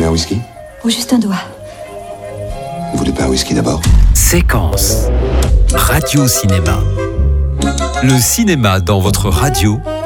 un whisky? Ou juste un doigt. Vous voulez pas un whisky d'abord? Séquence. Radio Cinéma. Le cinéma dans votre radio